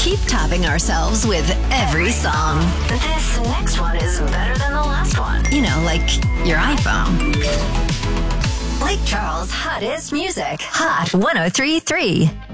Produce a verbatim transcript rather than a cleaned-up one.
keep topping ourselves with every song. This next one is better than the last one. You know, like your iPhone. Lake Charles' hottest music. Hot one oh three point three.